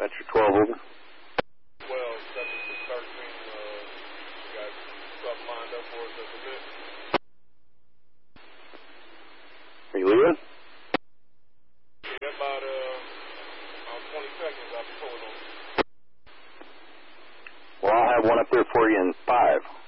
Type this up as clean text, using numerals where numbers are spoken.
Dispatcher 12 over. 12, 713, got something lined up for us at the minute. Are you leaving? Yeah, about 20 seconds, I'll be pulling on. Well, I'll have one up there for you in 5.